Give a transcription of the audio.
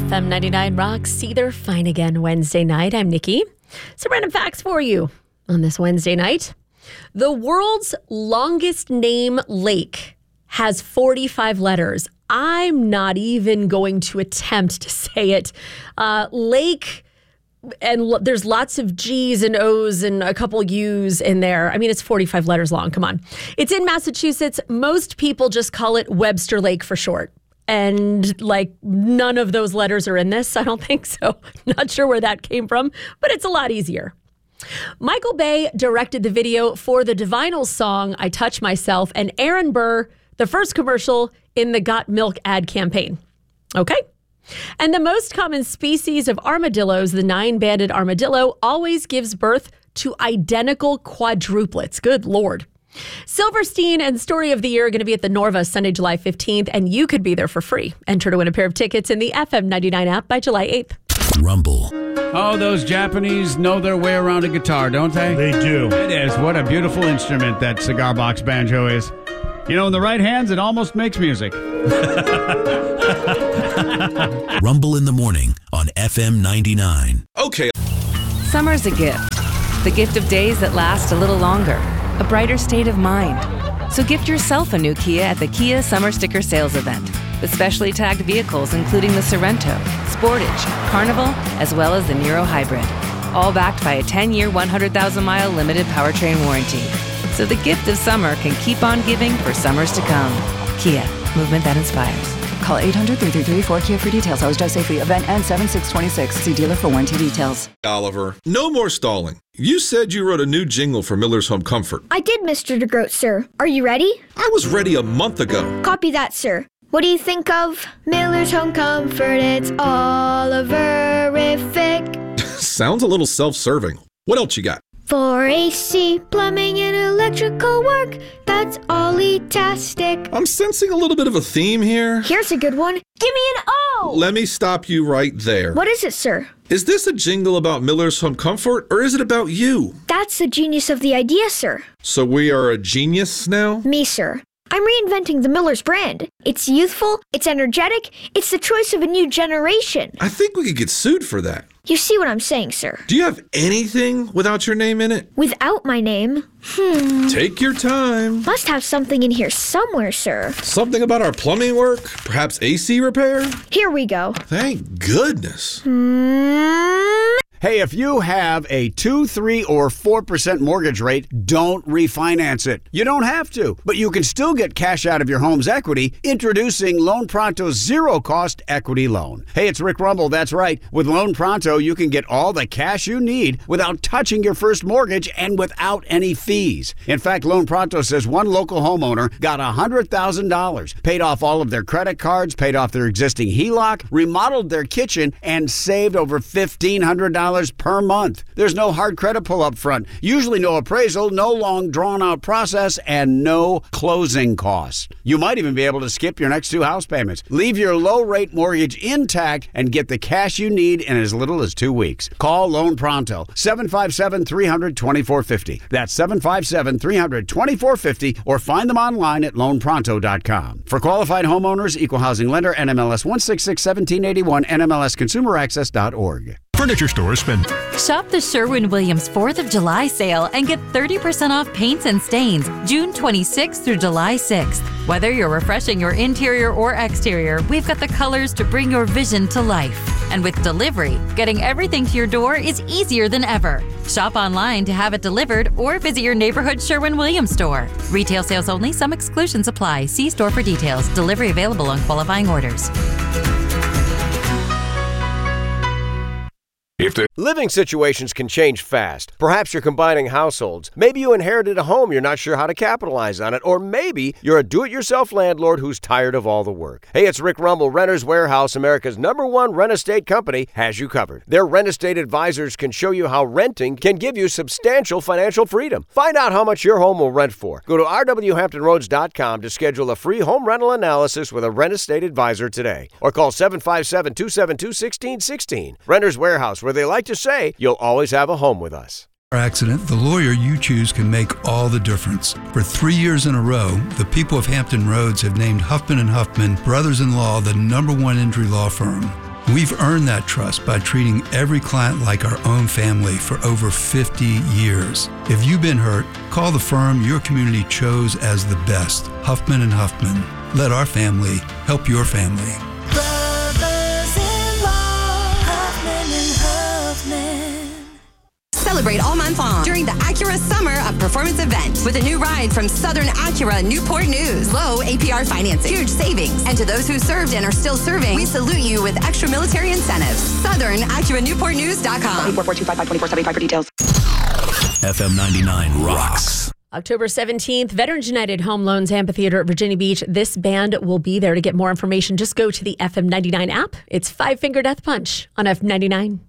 FM 99 Rocks. See, they're fine again Wednesday night. I'm Nikki. Some random facts for you on this Wednesday night. The world's longest name lake has 45 letters. I'm not even going to attempt to say it. Lake, and there's lots of G's and O's and a couple U's in there. I mean, it's 45 letters long. Come on. It's in Massachusetts. Most people just call it Webster Lake for short. And like none of those letters are in this. I don't think so. Not sure where that came from, but it's a lot easier. Michael Bay directed the video for the Divinyls song, I Touch Myself, and Aaron Burr, the first commercial in the Got Milk ad campaign. Okay. And the most common species of armadillos, the 9-banded armadillo, always gives birth to identical quadruplets. Good Lord. Silverstein and Story of the Year are going to be at the Norva Sunday, July 15th, and you could be there for free. Enter to win a pair of tickets in the FM 99 app by July 8th. Rumble. Oh, those Japanese know their way around a guitar, don't they? They do. It is. What a beautiful instrument that cigar box banjo is. You know, in the right hands, it almost makes music. Rumble in the morning on FM 99. Okay. Summer's a gift. The gift of days that last a little longer. A brighter state of mind. So gift yourself a new Kia at the Kia Summer Sticker Sales Event. With specially tagged vehicles including the Sorento, Sportage, Carnival, as well as the Niro Hybrid. All backed by a 10-year, 100,000-mile limited powertrain warranty. So the gift of summer can keep on giving for summers to come. Kia, movement that inspires. Call 800-333-4KIA for details. Always drive safely. Event ends 7/6/26. See dealer for warranty details. Oliver, no more stalling. You said you wrote a new jingle for Miller's Home Comfort. I did, Mr. DeGroat, sir. Are you ready? I was ready a month ago. Copy that, sir. What do you think of Miller's Home Comfort? It's Oliverific. Sounds a little self-serving. What else you got? For AC, plumbing, and electrical work, that's Ollie-tastic. I'm sensing a little bit of a theme here. Here's a good one. Give me an O! Let me stop you right there. What is it, sir? Is this a jingle about Miller's Home Comfort, or is it about you? That's the genius of the idea, sir. So we are a genius now? Me, sir. I'm reinventing the Miller's brand. It's youthful, it's energetic, it's the choice of a new generation. I think we could get sued for that. You see what I'm saying, sir? Do you have anything without your name in it? Without my name? Take your time. Must have something in here somewhere, sir. Something about our plumbing work? Perhaps AC repair? Here we go. Thank goodness. Hey, if you have a 2, 3, or 4% mortgage rate, don't refinance it. You don't have to, but you can still get cash out of your home's equity. Introducing Loan Pronto's zero-cost equity loan. Hey, it's Rick Rumble, that's right. With Loan Pronto, you can get all the cash you need without touching your first mortgage and without any fees. In fact, Loan Pronto says one local homeowner got $100,000, paid off all of their credit cards, paid off their existing HELOC, remodeled their kitchen, and saved over $1,500 per month. There's no hard credit pull up front, usually no appraisal, no long drawn out process, and no closing costs. You might even be able to skip your next 2 house payments. Leave your low rate mortgage intact and get the cash you need in as little as 2 weeks. Call Loan Pronto, 757-300-2450. That's 757-300-2450, or find them online at loanpronto.com. For qualified homeowners, equal housing lender, NMLS 1661781, NMLSconsumeraccess.org. Furniture stores spend. Shop the Sherwin-Williams 4th of July sale and get 30% off paints and stains June 26th through July 6th. Whether you're refreshing your interior or exterior, we've got the colors to bring your vision to life. And with delivery, getting everything to your door is easier than ever. Shop online to have it delivered or visit your neighborhood Sherwin-Williams store. Retail sales only. Some exclusions apply. See store for details. Delivery available on qualifying orders. Living situations can change fast. Perhaps you're combining households. Maybe you inherited a home you're not sure how to capitalize on it. Or maybe you're a do-it-yourself landlord who's tired of all the work. Hey, it's Rick Rumble. Renters Warehouse, America's #1 rent estate company, has you covered. Their rent estate advisors can show you how renting can give you substantial financial freedom. Find out how much your home will rent for. Go to rwhamptonroads.com to schedule a free home rental analysis with a rent estate advisor today. Or call 757-272-1616. Renters Warehouse, where they like to say, you'll always have a home with us. Accident, the lawyer you choose can make all the difference. For 3 years in a row, the people of Hampton Roads have named Huffman & Huffman, brothers-in-law, the #1 injury law firm. We've earned that trust by treating every client like our own family for over 50 years. If you've been hurt, call the firm your community chose as the best, Huffman & Huffman. Let our family help your family. Celebrate all month long during the Acura Summer of Performance event with a new ride from Southern Acura Newport News. Low APR financing, huge savings. And to those who served and are still serving, we salute you with extra military incentives. Southern Acura NewportNews.com. 844-255-2475 for details. FM 99 rocks. October 17th, Veterans United Home Loans Amphitheater at Virginia Beach. This band will be there. To get more information, just go to the FM 99 app. It's Five Finger Death Punch on FM 99.